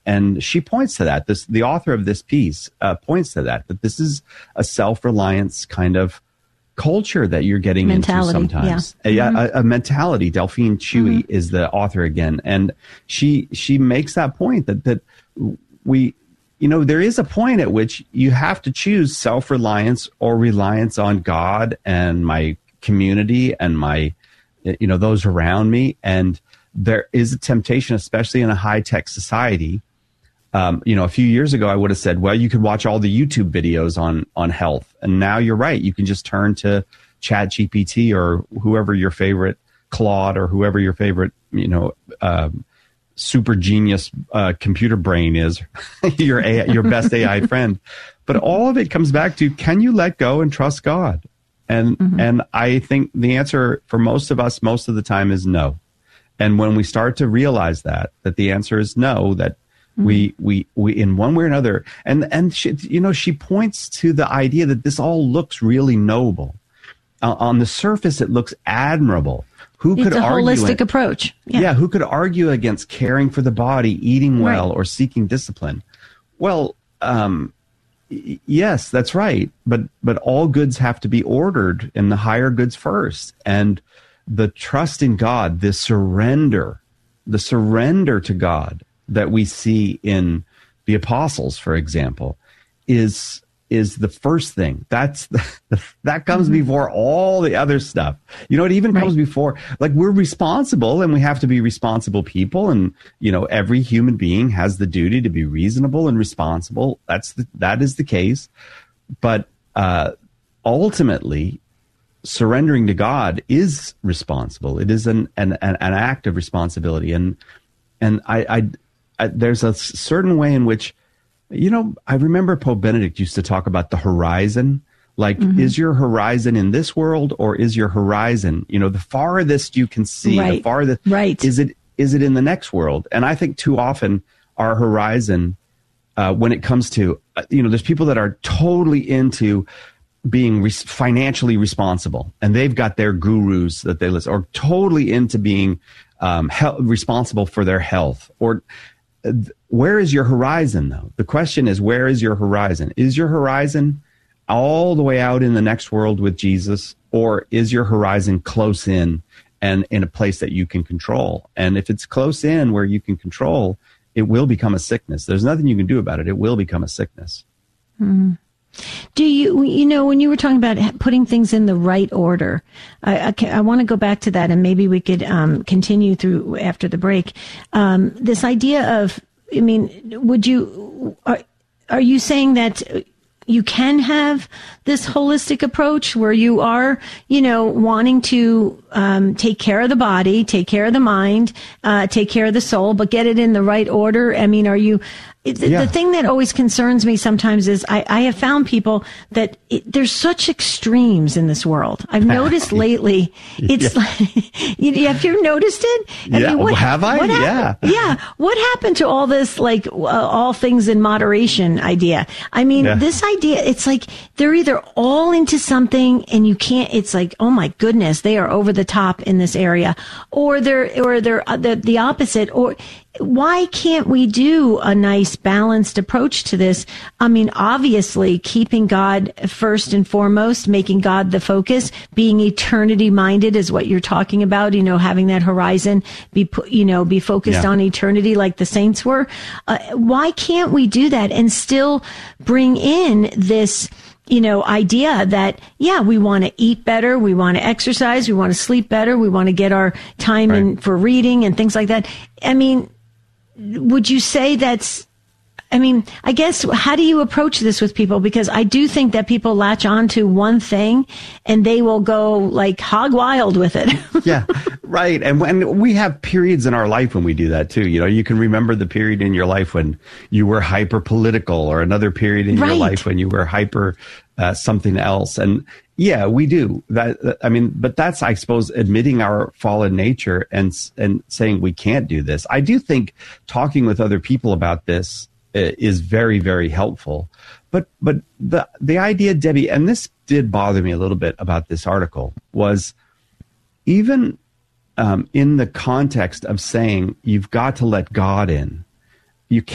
and she points to that. The author of this piece points to that this is a self-reliance kind of culture that you're getting mentality, into sometimes. Yeah. A mentality. Delphine Chewy is the author again, and she makes that point that we, there is a point at which you have to choose self-reliance or reliance on God and my community and my, those around me. And there is a temptation, especially in a high-tech society. A few years ago, I would have said, well, you could watch all the YouTube videos on health. And now you're right. You can just turn to ChatGPT or whoever your favorite, Claude or whoever your favorite, super genius computer brain is, your best AI friend. But all of it comes back to, can you let go and trust God? And I think the answer for most of us, most of the time, is no. And when we start to realize that the answer is no, that we in one way or another, and she points to the idea that this all looks really noble. On the surface, it looks admirable. It's a holistic approach. Yeah, who could argue against caring for the body, eating well, or seeking discipline? Well, yes, that's right. But all goods have to be ordered, and the higher goods first. And the trust in God, the surrender to God that we see in the apostles, for example, is the first thing. That comes before all the other stuff. It even comes before, like, we're responsible and we have to be responsible people. And, every human being has the duty to be reasonable and responsible. That is the case. But, ultimately, surrendering to God is responsible. It is an act of responsibility. And I there's a certain way in which, I remember Pope Benedict used to talk about the horizon. Like, is your horizon in this world, or is your horizon, the farthest you can see, the farthest, is it in the next world? And I think too often our horizon, when it comes to, there's people that are totally into being financially responsible, and they've got their gurus that they listen, or totally into being responsible for their health. Or where is your horizon, though? The question is, where is your horizon? Is your horizon all the way out in the next world with Jesus, or is your horizon close in and in a place that you can control? And if it's close in where you can control, it will become a sickness. There's nothing you can do about it. It will become a sickness. Do you, when you were talking about putting things in the right order, I want to go back to that, and maybe we could continue through after the break. This idea of, are you saying that you can have this holistic approach where you are, wanting to take care of the body, take care of the mind, take care of the soul, but get it in the right order? Are you... The thing that always concerns me sometimes is I have found people that there's such extremes in this world. I've noticed lately, it's like, have you noticed it? Have I? Yeah. What happened to all this, like, all things in moderation idea? This idea, it's like they're either all into something and you can't, it's like, oh my goodness, they are over the top in this area, or they're the opposite. Or why can't we do a nice balanced approach to this? Obviously keeping God first and foremost, making God the focus, being eternity minded is what you're talking about, having that horizon be focused on eternity like the saints were. Why can't we do that and still bring in this, idea that, we want to eat better, we want to exercise, we want to sleep better, we want to get our time in for reading and things like that. Would you say that's, I guess, how do you approach this with people? Because I do think that people latch on to one thing and they will go like hog wild with it. Yeah, right. And when we have periods in our life when we do that too, you can remember the period in your life when you were hyper political, or another period in your life when you were hyper something else. And yeah, we do that. But that's, I suppose, admitting our fallen nature and saying we can't do this. I do think talking with other people about this is very, very helpful. But the idea, Debbie, and this did bother me a little bit about this article, was even in the context of saying you've got to let God in, you